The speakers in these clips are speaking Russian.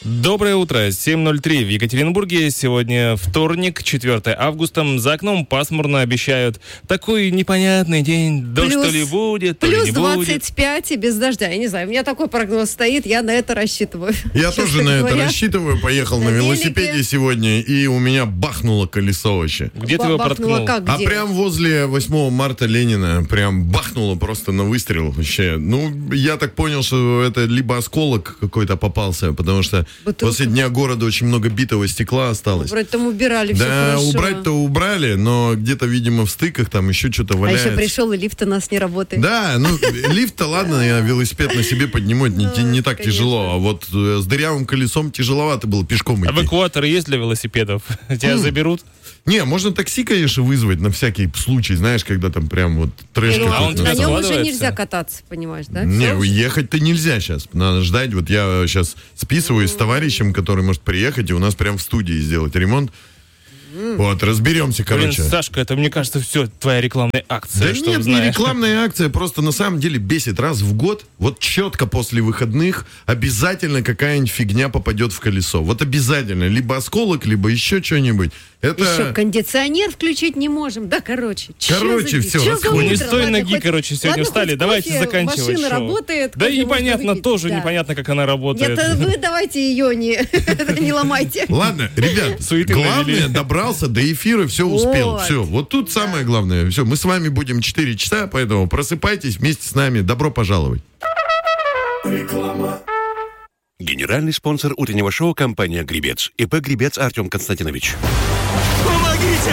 Доброе утро, 7:03 в Екатеринбурге. Сегодня вторник, 4 августа. За окном пасмурно, обещают такой непонятный день. Дождь то ли будет, то ли не будет. Плюс 25 и без дождя. Я не знаю, у меня такой прогноз стоит, я на это рассчитываю. Я тоже на это рассчитываю. Поехал на велосипеде сегодня, и у меня бахнуло колесо вообще. Где ты его проткнул? А прям возле 8 марта Ленина. Прям бахнуло просто на выстрел вообще. Ну, я так понял, что это либо осколок какой-то попался, потому что после Дня города очень много битого стекла осталось. Вроде там убирали все Да, хорошо. убрать-то убрали, но где-то, видимо, в стыках там еще что-то валяется. А еще пришел, и лифт у нас не работает. Да, ну, лифт-то ладно, я велосипед на себе подниму, это не так тяжело. А вот с дырявым колесом тяжеловато было пешком идти. Эвакуатор есть для велосипедов? Тебя заберут? Не, можно такси, конечно, вызвать на всякий случай, знаешь, когда там прям вот трэш какой-то. На нем уже нельзя кататься, понимаешь, да? Не, ехать-то нельзя сейчас. Надо ждать. Вот я сейчас списываюсь с товарищем, который может приехать и у нас прям в студии сделать ремонт. Вот, разберемся, короче. Блин, Сашка, это, мне кажется, все твоя рекламная акция. Да что нет, знаешь. не рекламная акция, просто на самом деле бесит. Раз в год, вот четко после выходных, обязательно какая-нибудь фигня попадет в колесо. Вот обязательно. Либо осколок, либо еще что-нибудь. Это... Еще кондиционер включить не можем. Да, короче, все, не с той ноги, короче, сегодня встали. Давайте заканчивать машина шоу. работает. Да и непонятно, тоже непонятно, как она работает. Нет, вы давайте ее не ломайте. Ладно, ребят, главное, добрался до эфира, все успел. Все, вот тут самое главное. Все, мы с вами будем 4 часа, поэтому просыпайтесь вместе с нами. Добро пожаловать. Реклама. Генеральный спонсор утреннего шоу — компания «Гребец». ИП «Гребец» Артем Константинович. Помогите!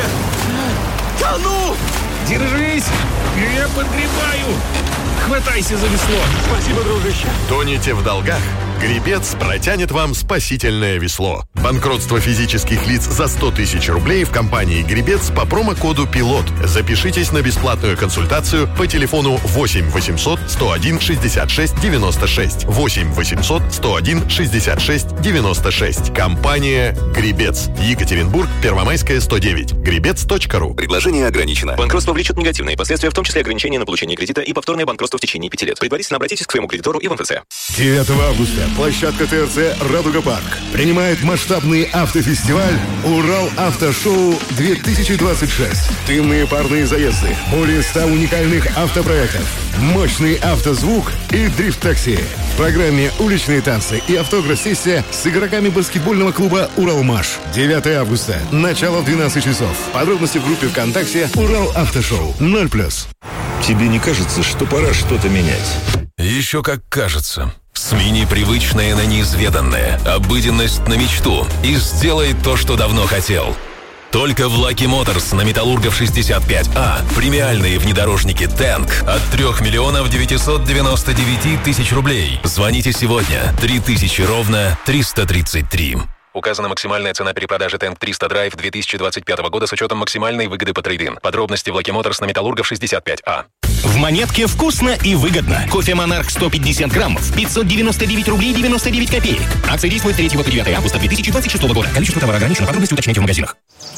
Тону! Держись! Я подгребаю! Хватайся за весло! Спасибо, дружище. Тонете в долгах? Гребец протянет вам спасительное весло. Банкротство физических лиц за 100 тысяч рублей в компании «Гребец» по промокоду «Пилот». Запишитесь на бесплатную консультацию по телефону 8 800 101 66 96. 8 800 101 66 96. Компания «Гребец». Екатеринбург, Первомайская, 109. Гребец.ру. Предложение ограничено. Банкротство влечет негативные последствия, в том числе ограничение на получение кредита и повторное банкротство в течение 5 лет. Предварительно обратитесь к своему кредитору и в МФЦ. 9 августа площадка ТРЦ «Радуга Парк» принимает масштабный автофестиваль «Урал Автошоу 2026». Дымные парные заезды, более 100 уникальных автопроектов, мощный автозвук и дрифт-такси. В программе уличные танцы и автограф-сессия с игроками баскетбольного клуба «Уралмаш». 9 августа. Начало в 12 часов. Подробности в группе ВКонтакте «Урал Автошоу 0+». Тебе не кажется, что пора что-то менять? Еще как кажется. Смени привычное на неизведанное, обыденность на мечту и сделай то, что давно хотел. Только в Lucky Motors на Металлургов 65А премиальные внедорожники Tank от 3 миллионов 999 тысяч рублей. Звоните сегодня. 3000 ровно 333. Указана максимальная цена перепродажи Tank 300 Drive 2025 года с учетом максимальной выгоды по трейд-ин. Подробности в Lucky Motors на Металлургов 65А. В Монетке вкусно и выгодно. Кофе «Монарх» 150 граммов, 599 рублей 99 копеек. Акция действует 3 по 9 августа 2026 года. Количество товара ограничено. Подробности уточняйте в магазинах.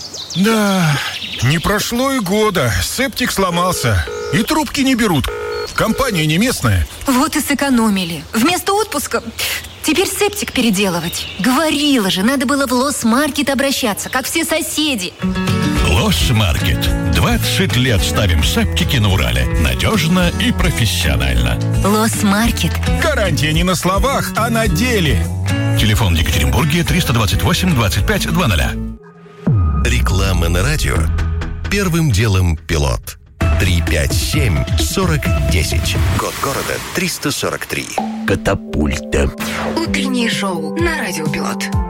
Да, не прошло и года. Септик сломался. И трубки не берут. Компания не местная. Вот и сэкономили. Вместо отпуска теперь септик переделывать. Говорила же, надо было в Лос-Маркет обращаться, как все соседи. Лос-Маркет. 20 лет ставим септики на Урале. Надежно и профессионально. Лос-Маркет. Гарантия не на словах, а на деле. Телефон в Екатеринбурге 328 25 00. Реклама на радио. Первым делом «Пилот». 357-40-10. Код города 343. Катапульта. Утреннее шоу на радио «Пилот».